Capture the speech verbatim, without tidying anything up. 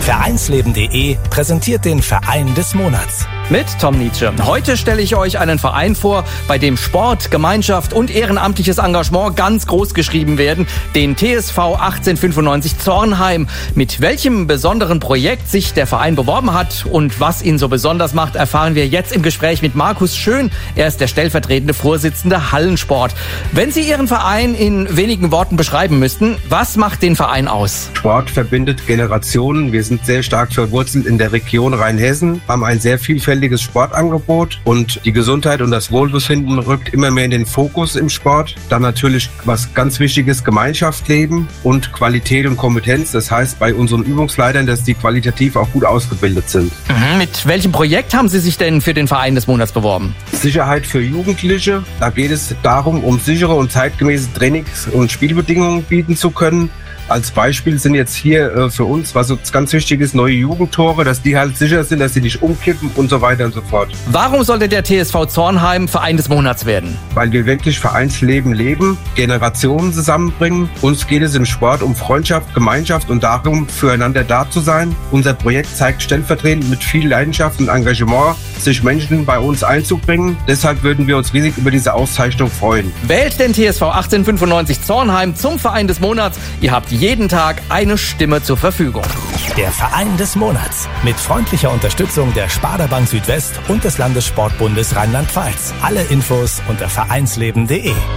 Vereinsleben punkt de präsentiert den Verein des Monats. Mit Tom Nietzsche. Heute stelle ich euch einen Verein vor, bei dem Sport, Gemeinschaft und ehrenamtliches Engagement ganz groß geschrieben werden, den T S V achtzehnhundertfünfundneunzig Zornheim. Mit welchem besonderen Projekt sich der Verein beworben hat und was ihn so besonders macht, erfahren wir jetzt im Gespräch mit Markus Schön. Er ist der stellvertretende Vorsitzende Hallensport. Wenn Sie Ihren Verein in wenigen Worten beschreiben müssten, was macht den Verein aus? Sport verbindet Generationen. Wir sind sehr stark verwurzelt in der Region Rheinhessen, haben ein sehr vielfältiges Sportangebot und die Gesundheit und das Wohlbefinden rückt immer mehr in den Fokus im Sport. Dann natürlich, was ganz wichtig ist, Gemeinschaft leben und Qualität und Kompetenz. Das heißt bei unseren Übungsleitern, dass die qualitativ auch gut ausgebildet sind. Mhm. Mit welchem Projekt haben Sie sich denn für den Verein des Monats beworben? Sicherheit für Jugendliche. Da geht es darum, um sichere und zeitgemäße Trainings- und Spielbedingungen bieten zu können. Als Beispiel sind jetzt hier äh, für uns, was uns ganz wichtig ist, neue Jugendtore, dass die halt sicher sind, dass sie nicht umkippen und so weiter und so fort. Warum sollte der T S V Zornheim Verein des Monats werden? Weil wir wirklich Vereinsleben leben, Generationen zusammenbringen. Uns geht es im Sport um Freundschaft, Gemeinschaft und darum, füreinander da zu sein. Unser Projekt zeigt stellvertretend mit viel Leidenschaft und Engagement, sich Menschen bei uns einzubringen. Deshalb würden wir uns riesig über diese Auszeichnung freuen. Wählt den T S V achtzehnhundertfünfundneunzig Zornheim zum Verein des Monats. Ihr habt jeden Tag eine Stimme zur Verfügung. Der Verein des Monats. Mit freundlicher Unterstützung der Sparda Bank Südwest und des Landessportbundes Rheinland-Pfalz. Alle Infos unter vereinsleben punkt de.